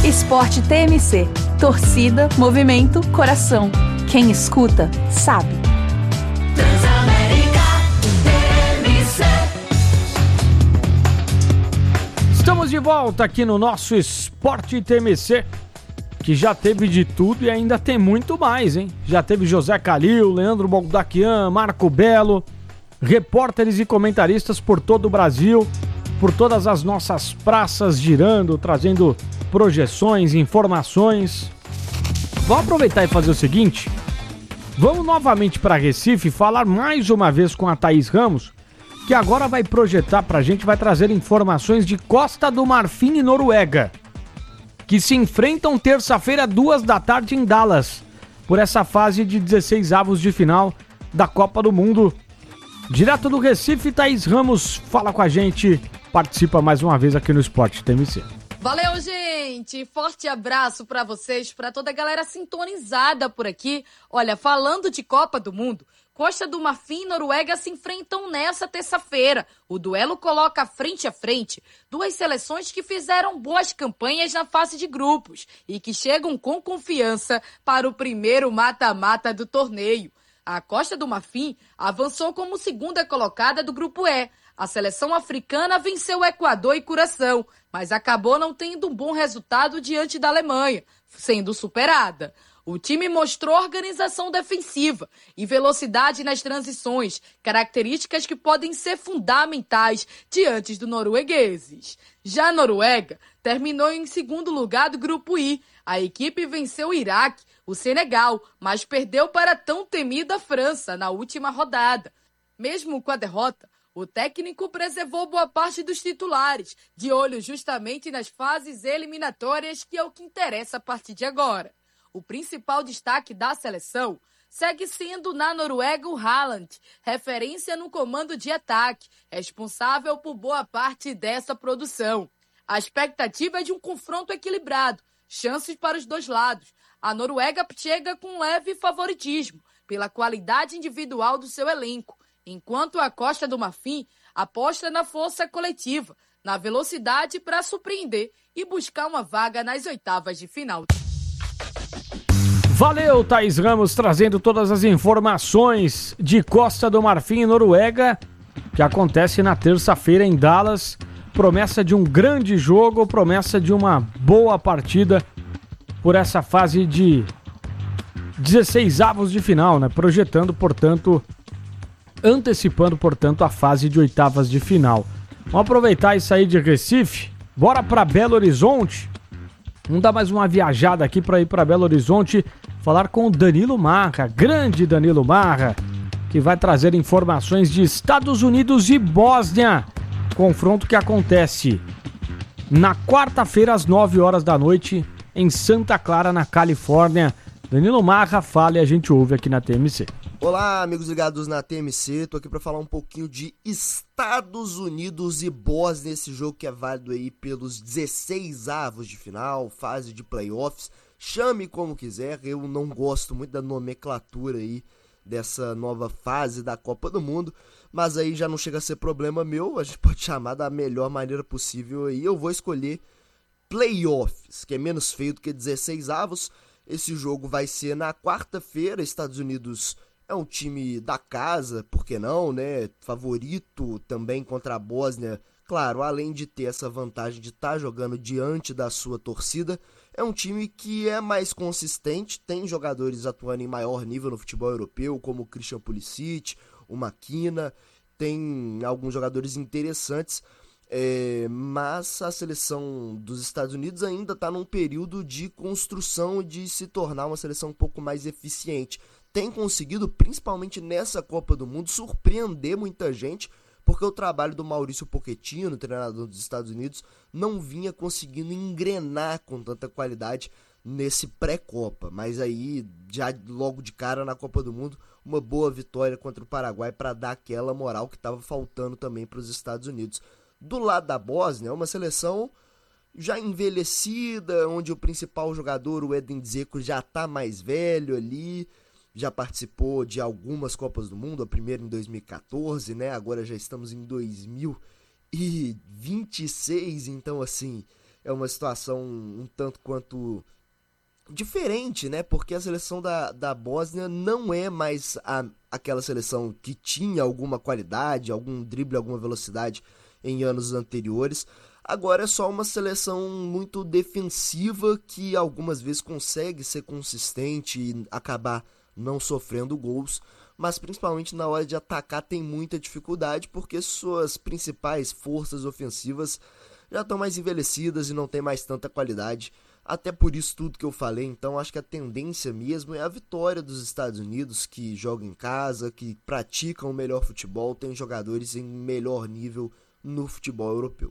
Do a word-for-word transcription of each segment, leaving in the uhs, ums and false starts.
Esporte T M C. Torcida, movimento, coração. Quem escuta, sabe. Transamérica T M C. Estamos de volta aqui no nosso Esporte T M C, que já teve de tudo e ainda tem muito mais, hein? Já teve José Calil, Leandro Boldaquian, Marco Belo, repórteres e comentaristas por todo o Brasil, por todas as nossas praças girando, trazendo projeções, informações. Vamos aproveitar e fazer o seguinte, vamos novamente para Recife falar mais uma vez com a Thaís Ramos, que agora vai projetar pra gente, vai trazer informações de Costa do Marfim e Noruega, que se enfrentam terça-feira, duas da tarde em Dallas, por essa fase de dezesseis avos de final da Copa do Mundo. Direto do Recife, Thaís Ramos fala com a gente, participa mais uma vez aqui no Esporte T M C. Valeu, gente! Forte abraço pra vocês, pra toda a galera sintonizada por aqui. Olha, falando de Copa do Mundo, Costa do Marfim e Noruega se enfrentam nessa terça-feira. O duelo coloca frente a frente duas seleções que fizeram boas campanhas na fase de grupos e que chegam com confiança para o primeiro mata-mata do torneio. A Costa do Marfim avançou como segunda colocada do grupo E. A seleção africana venceu o Equador e Curaçao, mas acabou não tendo um bom resultado diante da Alemanha, sendo superada. O time mostrou organização defensiva e velocidade nas transições, características que podem ser fundamentais diante dos noruegueses. Já a Noruega terminou em segundo lugar do grupo I. A equipe venceu o Iraque, o Senegal, mas perdeu para a tão temida França na última rodada. Mesmo com a derrota, o técnico preservou boa parte dos titulares, de olho justamente nas fases eliminatórias, que é o que interessa a partir de agora. O principal destaque da seleção segue sendo na Noruega o Haaland, referência no comando de ataque, responsável por boa parte dessa produção. A expectativa é de um confronto equilibrado, chances para os dois lados. A Noruega chega com leve favoritismo pela qualidade individual do seu elenco, enquanto a Costa do Marfim aposta na força coletiva, na velocidade para surpreender e buscar uma vaga nas oitavas de final. Valeu, Thaís Ramos, trazendo todas as informações de Costa do Marfim e Noruega, que acontece na terça-feira em Dallas. Promessa de um grande jogo, promessa de uma boa partida por essa fase de dezesseis avos de final, né? Projetando, portanto, antecipando, portanto, a fase de oitavas de final. Vamos aproveitar e sair de Recife, bora para Belo Horizonte. Vamos dar mais uma viajada aqui para ir para Belo Horizonte, falar com o Danilo Marra, grande Danilo Marra, que vai trazer informações de Estados Unidos e Bósnia. Confronto que acontece na quarta-feira às nove horas da noite em Santa Clara, na Califórnia. Danilo Marra fala e a gente ouve aqui na T M C. Olá, amigos ligados na T M C, tô aqui para falar um pouquinho de Estados Unidos e Bósnia, esse jogo que é válido aí pelos dezesseis avos de final, fase de playoffs, chame como quiser, eu não gosto muito da nomenclatura aí dessa nova fase da Copa do Mundo, mas aí já não chega a ser problema meu, a gente pode chamar da melhor maneira possível aí, eu vou escolher playoffs, que é menos feio do que dezesseis avos. Esse jogo vai ser na quarta-feira. Estados Unidos é um time da casa, por que não, né? Favorito também contra a Bósnia. Claro, além de ter essa vantagem de estar jogando diante da sua torcida, é um time que é mais consistente, tem jogadores atuando em maior nível no futebol europeu, como o Christian Pulisic, o Maquina, tem alguns jogadores interessantes. É, mas a seleção dos Estados Unidos ainda está num período de construção e de se tornar uma seleção um pouco mais eficiente. Tem conseguido, principalmente nessa Copa do Mundo, surpreender muita gente, porque o trabalho do Maurício Pochettino, treinador dos Estados Unidos, não vinha conseguindo engrenar com tanta qualidade nesse pré-Copa. Mas aí, já logo de cara na Copa do Mundo, uma boa vitória contra o Paraguai para dar aquela moral que estava faltando também para os Estados Unidos. Do lado da Bósnia, é uma seleção já envelhecida, onde o principal jogador, o Edin Dzeko, já está mais velho ali, já participou de algumas Copas do Mundo, a primeira em dois mil e catorze, né? Agora já estamos em dois mil e vinte e seis, então assim, é uma situação um tanto quanto diferente, né? Porque a seleção da, da Bósnia não é mais a, aquela seleção que tinha alguma qualidade, algum drible, alguma velocidade em anos anteriores. Agora é só uma seleção muito defensiva que algumas vezes consegue ser consistente e acabar não sofrendo gols, mas principalmente na hora de atacar tem muita dificuldade porque suas principais forças ofensivas já estão mais envelhecidas e não tem mais tanta qualidade. Até por isso tudo que eu falei, então acho que a tendência mesmo é a vitória dos Estados Unidos, que jogam em casa, que praticam o melhor futebol, tem jogadores em melhor nível no futebol europeu.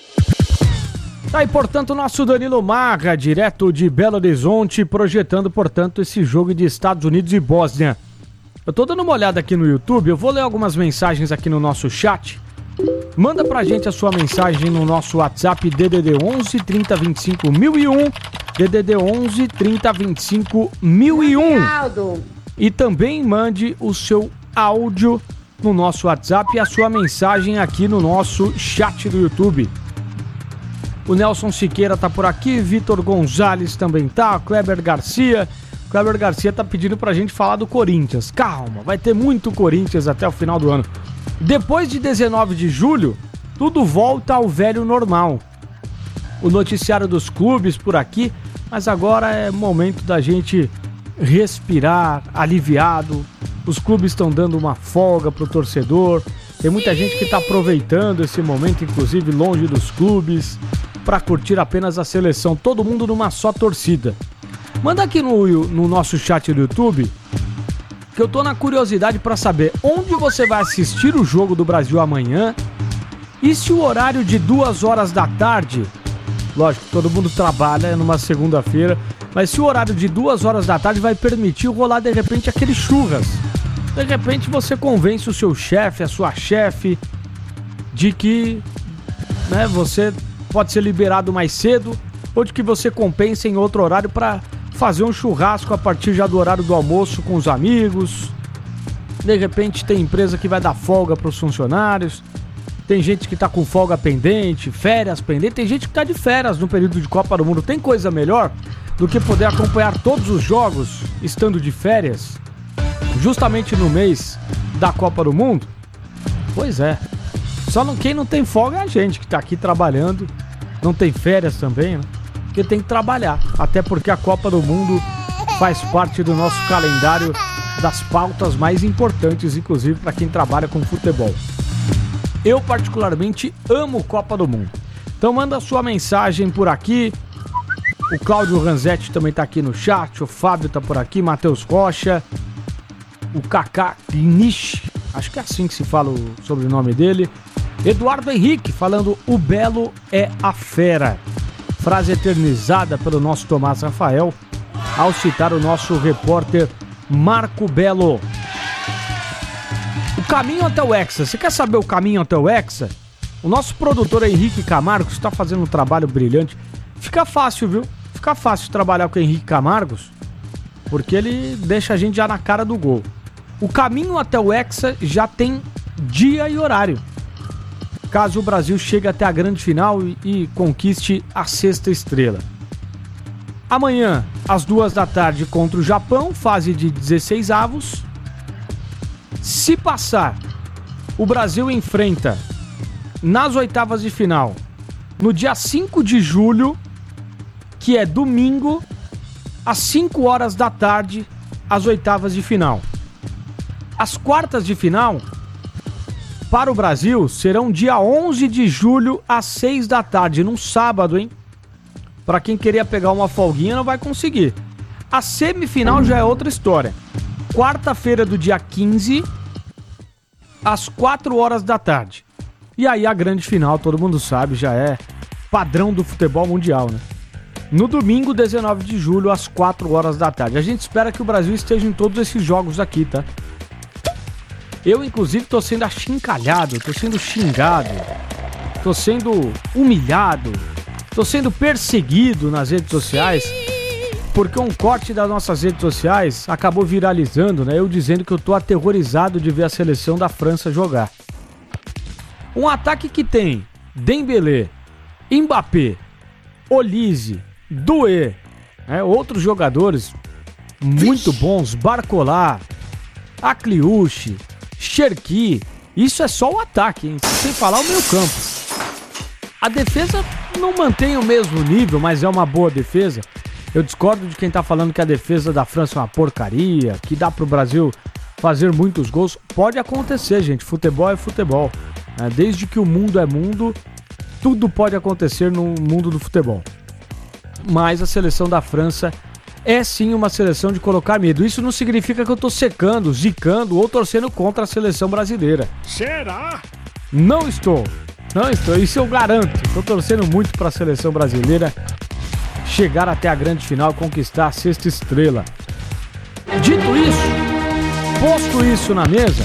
Tá aí, portanto, o nosso Danilo Marra, direto de Belo Horizonte, projetando, portanto, esse jogo de Estados Unidos e Bósnia. Eu tô dando uma olhada aqui no YouTube, eu vou ler algumas mensagens aqui no nosso chat. Manda pra gente a sua mensagem no nosso WhatsApp D D D onze, trinta, vinte e cinco, mil e um, D D D onze, trinta, vinte e cinco, mil e um. E também mande o seu áudio no nosso WhatsApp e a sua mensagem aqui no nosso chat do YouTube. O Nelson Siqueira tá por aqui, Vitor Gonzalez também tá, Kleber Garcia. Kleber Garcia tá pedindo pra gente falar do Corinthians. Calma, vai ter muito Corinthians até o final do ano. Depois de dezenove de julho, tudo volta ao velho normal. O noticiário dos clubes por aqui, mas agora é momento da gente respirar, aliviado. Os clubes estão dando uma folga pro torcedor. Tem muita gente que está aproveitando esse momento, inclusive longe dos clubes, para curtir apenas a seleção. Todo mundo numa só torcida. Manda aqui no, no nosso chat do YouTube, que eu tô na curiosidade para saber onde você vai assistir o jogo do Brasil amanhã e se o horário de duas horas da tarde, lógico, todo mundo trabalha numa segunda-feira, mas se o horário de duas horas da tarde vai permitir rolar de repente aquele churras. De repente você convence o seu chefe, a sua chefe, de que, né, você pode ser liberado mais cedo ou de que você compensa em outro horário para fazer um churrasco a partir já do horário do almoço com os amigos. De repente tem empresa que vai dar folga para os funcionários, tem gente que tá com folga pendente, férias pendentes, tem gente que tá de férias no período de Copa do Mundo. Tem coisa melhor do que poder acompanhar todos os jogos estando de férias, justamente no mês da Copa do Mundo? Pois é, só não, quem não tem folga é a gente que tá aqui trabalhando, não tem férias também, né? Porque tem que trabalhar, até porque a Copa do Mundo faz parte do nosso calendário das pautas mais importantes, inclusive para quem trabalha com futebol. Eu particularmente amo Copa do Mundo. Então manda a sua mensagem por aqui. O Cláudio Ranzetti também tá aqui no chat, o Fábio tá por aqui, Matheus Rocha, o Kaká Glinish, acho que é assim que se fala o sobrenome dele. Eduardo Henrique falando: o Belo é a fera. Frase eternizada pelo nosso Tomás Rafael ao citar o nosso repórter Marco Belo. O caminho até o Hexa. Você quer saber o caminho até o Hexa? O nosso produtor Henrique Camargos está fazendo um trabalho brilhante. Fica fácil, viu? Fica fácil trabalhar com o Henrique Camargos, porque ele deixa a gente já na cara do gol. O caminho até o Hexa já tem dia e horário, caso o Brasil chegue até a grande final e, e conquiste a sexta estrela. Amanhã, às duas da tarde, contra o Japão, fase de dezesseis avos. Se passar, o Brasil enfrenta nas oitavas de final, no dia cinco de julho, que é domingo, às cinco horas da tarde, as oitavas de final. As quartas de final para o Brasil serão dia onze de julho às seis da tarde, num sábado, hein? Para quem queria pegar uma folguinha não vai conseguir. A semifinal já é outra história. Quarta-feira do dia quinze, às quatro horas da tarde. E aí a grande final, todo mundo sabe, já é padrão do futebol mundial, né? No domingo, dezenove de julho, às quatro horas da tarde. A gente espera que o Brasil esteja em todos esses jogos aqui, tá? Eu, inclusive, tô sendo achincalhado, tô sendo xingado, tô sendo humilhado, tô sendo perseguido nas redes sociais, porque um corte das nossas redes sociais acabou viralizando, né? Eu dizendo que eu tô aterrorizado de ver a seleção da França jogar. Um ataque que tem Dembélé, Mbappé, Olise, Doué, né? Outros jogadores muito bons, Barcola, Akliushi, Cherki. Isso é só o ataque, hein? Sem falar o meio campo. A defesa não mantém o mesmo nível, mas é uma boa defesa. Eu discordo de quem tá falando que a defesa da França é uma porcaria, que dá pro Brasil fazer muitos gols. Pode acontecer, gente. Futebol é futebol. Desde que o mundo é mundo, tudo pode acontecer no mundo do futebol. Mas a seleção da França é sim uma seleção de colocar medo. Isso não significa que eu tô secando, zicando ou torcendo contra a seleção brasileira. Será? Não estou. Não estou. Isso eu garanto. Estou torcendo muito para a seleção brasileira chegar até a grande final, conquistar a sexta estrela. Dito isso, posto isso na mesa,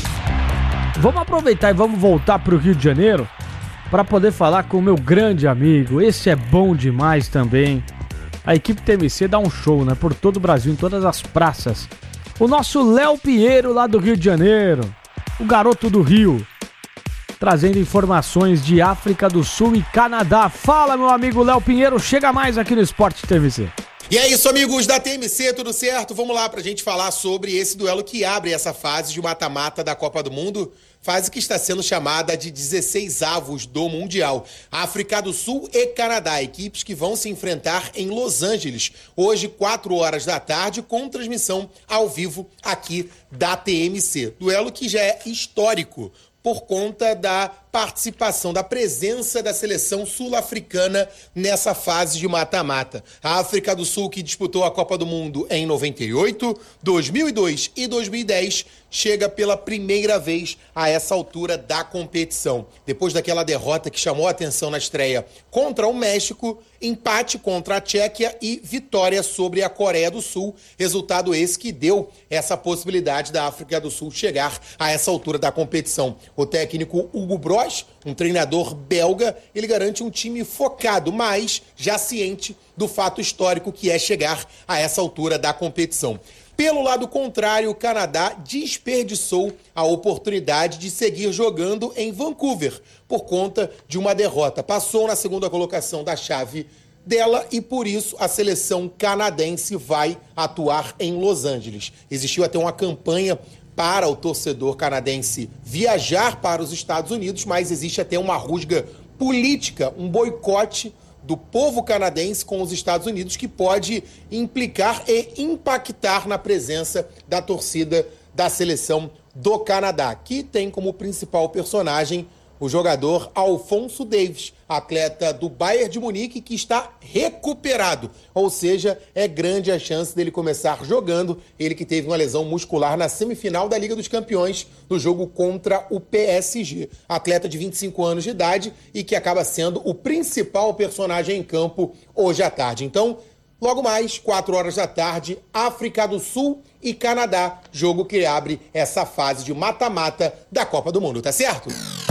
vamos aproveitar e vamos voltar para o Rio de Janeiro para poder falar com o meu grande amigo. Esse é bom demais também. A equipe T M C dá um show, né? Por todo o Brasil, em todas as praças. O nosso Léo Pinheiro, lá do Rio de Janeiro. O garoto do Rio. Trazendo informações de África do Sul e Canadá. Fala, meu amigo Léo Pinheiro. Chega mais aqui no Esporte T M C. E é isso, amigos da T M C, tudo certo? Vamos lá pra gente falar sobre esse duelo que abre essa fase de mata-mata da Copa do Mundo. Fase que está sendo chamada de dezesseis avos do Mundial. África do Sul e Canadá, equipes que vão se enfrentar em Los Angeles, hoje, quatro horas da tarde, com transmissão ao vivo aqui da T M C. Duelo que já é histórico por conta da participação, da presença da seleção sul-africana nessa fase de mata-mata. A África do Sul, que disputou a Copa do Mundo em noventa e oito, dois mil e dois e dois mil e dez, chega pela primeira vez a essa altura da competição. Depois daquela derrota que chamou a atenção na estreia contra o México, empate contra a Tchequia e vitória sobre a Coreia do Sul. Resultado esse que deu essa possibilidade da África do Sul chegar a essa altura da competição. O técnico Hugo Broos, um treinador belga, ele garante um time focado, mas já ciente do fato histórico que é chegar a essa altura da competição. Pelo lado contrário, o Canadá desperdiçou a oportunidade de seguir jogando em Vancouver por conta de uma derrota. Passou na segunda colocação da chave dela e, por isso, a seleção canadense vai atuar em Los Angeles. Existiu até uma campanha para o torcedor canadense viajar para os Estados Unidos, mas existe até uma rusga política, um boicote do povo canadense com os Estados Unidos que pode implicar e impactar na presença da torcida da seleção do Canadá, que tem como principal personagem o jogador Alphonso Davies, atleta do Bayern de Munique, que está recuperado. Ou seja, é grande a chance dele começar jogando. Ele que teve uma lesão muscular na semifinal da Liga dos Campeões, no jogo contra o P S G. Atleta de vinte e cinco anos de idade e que acaba sendo o principal personagem em campo hoje à tarde. Então, logo mais, quatro horas da tarde, África do Sul e Canadá, jogo que abre essa fase de mata-mata da Copa do Mundo, tá certo?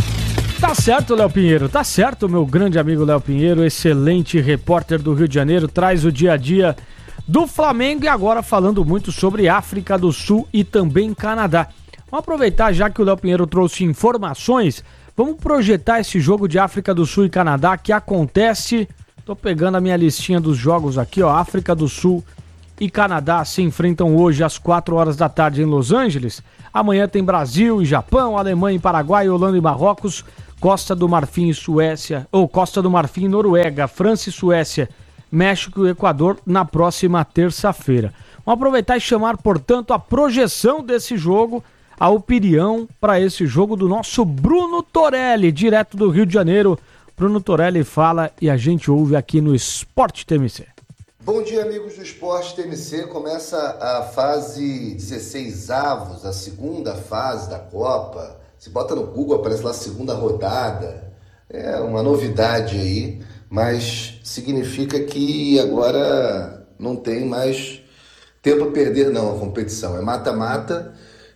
Tá certo, Léo Pinheiro, tá certo, meu grande amigo Léo Pinheiro, excelente repórter do Rio de Janeiro, traz o dia a dia do Flamengo e agora falando muito sobre África do Sul e também Canadá. Vamos aproveitar, já que o Léo Pinheiro trouxe informações, vamos projetar esse jogo de África do Sul e Canadá que acontece, tô pegando a minha listinha dos jogos aqui, ó, África do Sul e Canadá se enfrentam hoje às quatro horas da tarde em Los Angeles. Amanhã tem Brasil e Japão, Alemanha e Paraguai, Holanda e Marrocos, Costa do Marfim e Suécia, ou Costa do Marfim e Noruega, França e Suécia, México e Equador na próxima terça-feira. Vamos aproveitar e chamar, portanto, a projeção desse jogo, a opinião para esse jogo do nosso Bruno Torelli, direto do Rio de Janeiro. Bruno Torelli fala e a gente ouve aqui no Esporte T M C. Bom dia, amigos do Esporte T M C. Começa a fase dezesseis avos, a segunda fase da Copa. Se bota no Google, aparece lá segunda rodada. É uma novidade aí, mas significa que agora não tem mais tempo a perder não a competição. É mata-mata,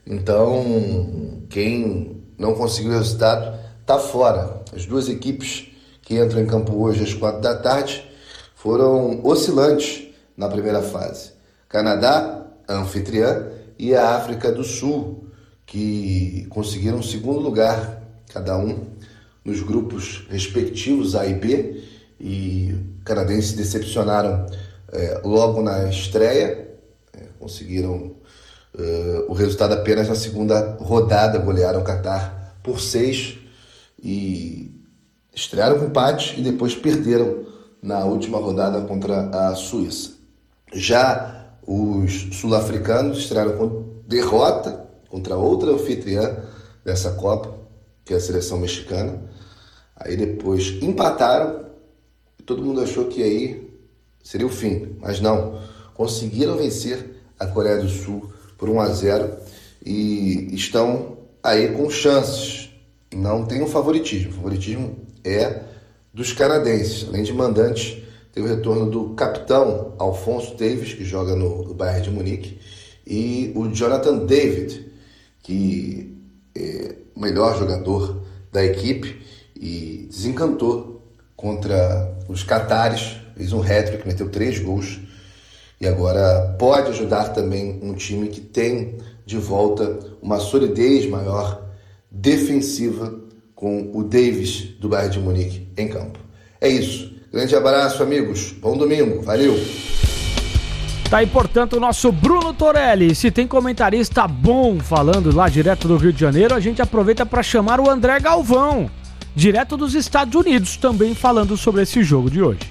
então quem não conseguiu o resultado tá fora. As duas equipes que entram em campo hoje às quatro da tarde foram oscilantes na primeira fase. Canadá, anfitriã, e a África do Sul, que conseguiram o segundo lugar, cada um, nos grupos respectivos A e B, e canadenses decepcionaram é, logo na estreia, é, conseguiram é, o resultado apenas na segunda rodada, golearam o Catar por seis e estrearam com empate e depois perderam na última rodada contra a Suíça. Já os sul-africanos estrearam com derrota contra outra anfitriã dessa Copa, que é a seleção mexicana. Aí depois empataram e todo mundo achou que aí seria o fim, mas não. Conseguiram vencer a Coreia do Sul por um a zero e estão aí com chances. Não tem um favoritismo. O favoritismo é dos canadenses. Além de mandantes, tem o retorno do capitão Alphonso Davies, que joga no, no Bayern de Munique, e o Jonathan David, que é o melhor jogador da equipe e desencantou contra os catares, fez um hat-trick, meteu três gols e agora pode ajudar também um time que tem de volta uma solidez maior defensiva com o Davies do Bayern de Munique em campo. É isso. Grande abraço, amigos. Bom domingo. Valeu. Tá aí, portanto, o nosso Bruno Torelli. Se tem comentarista bom falando lá direto do Rio de Janeiro, a gente aproveita para chamar o André Galvão, direto dos Estados Unidos, também falando sobre esse jogo de hoje.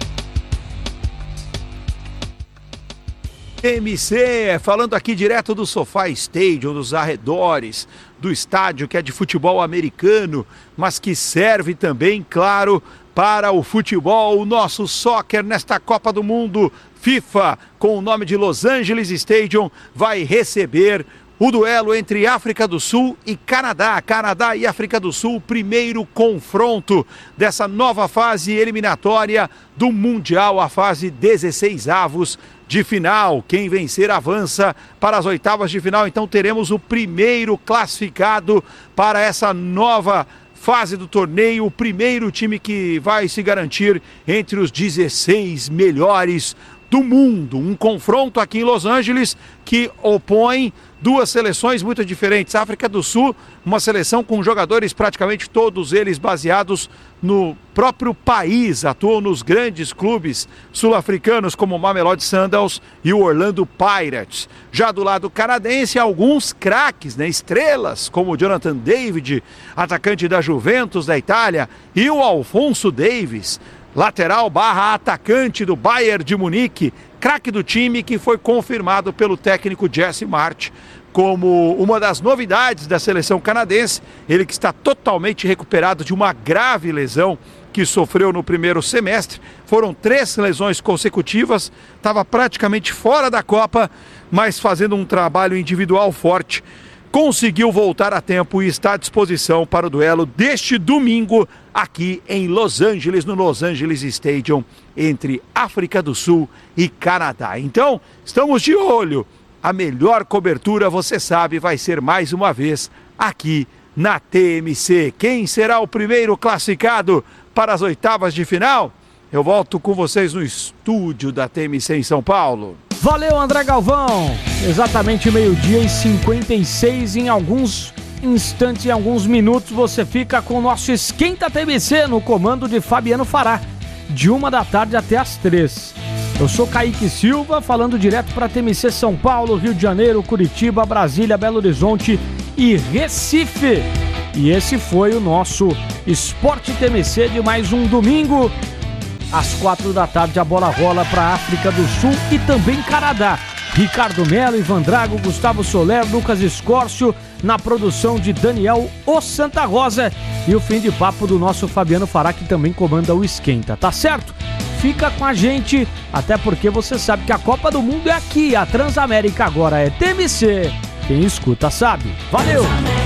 M C, falando aqui direto do SoFi Stadium, dos arredores do estádio que é de futebol americano, mas que serve também, claro, para o futebol, o nosso soccer nesta Copa do Mundo. FIFA, com o nome de Los Angeles Stadium, vai receber o duelo entre África do Sul e Canadá. Canadá e África do Sul, primeiro confronto dessa nova fase eliminatória do Mundial, a fase dezesseis avos de final. Quem vencer avança para as oitavas de final. Então teremos o primeiro classificado para essa nova fase do torneio, o primeiro time que vai se garantir entre os dezesseis melhores do mundo. Um confronto aqui em Los Angeles que opõe duas seleções muito diferentes. A África do Sul, uma seleção com jogadores praticamente todos eles baseados no próprio país, atuam nos grandes clubes sul-africanos como o Mamelodi Sundowns e o Orlando Pirates. Já do lado canadense, alguns craques, né, estrelas, como o Jonathan David, atacante da Juventus da Itália, e o Alphonso Davies, lateral barra atacante do Bayern de Munique, craque do time que foi confirmado pelo técnico Jesse Marsch como uma das novidades da seleção canadense. Ele que está totalmente recuperado de uma grave lesão que sofreu no primeiro semestre. Foram três lesões consecutivas, estava praticamente fora da Copa, mas fazendo um trabalho individual forte. Conseguiu voltar a tempo e está à disposição para o duelo deste domingo aqui em Los Angeles, no Los Angeles Stadium, entre África do Sul e Canadá. Então, estamos de olho. A melhor cobertura, você sabe, vai ser mais uma vez aqui na T M C. Quem será o primeiro classificado para as oitavas de final? Eu volto com vocês no estúdio da T M C em São Paulo. Valeu, André Galvão. Exatamente meio-dia e cinquenta e seis. Em alguns instantes, em alguns minutos, você fica com o nosso Esquenta T M C no comando de Fabiano Fará, de uma da tarde até as três. Eu sou Kaique Silva, falando direto para T M C São Paulo, Rio de Janeiro, Curitiba, Brasília, Belo Horizonte e Recife. E esse foi o nosso Esporte T M C de mais um domingo. Às quatro da tarde a bola rola para a África do Sul e também Canadá. Ricardo Melo, Ivan Drago, Gustavo Soler, Lucas Escórcio, na produção de Daniel O Santa Rosa e o fim de papo do nosso Fabiano Fará, que também comanda o Esquenta, tá certo? Fica com a gente, até porque você sabe que a Copa do Mundo é aqui, a Transamérica agora é T M C. Quem escuta sabe. Valeu!